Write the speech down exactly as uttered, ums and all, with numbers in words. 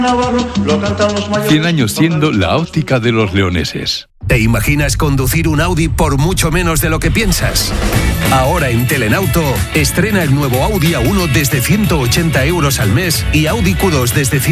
cien años siendo la óptica de los leoneses. ¿Te imaginas conducir un Audi por mucho menos de lo que piensas? Ahora en Telenauto, estrena el nuevo Audi A uno desde ciento ochenta euros al mes y Audi Q dos desde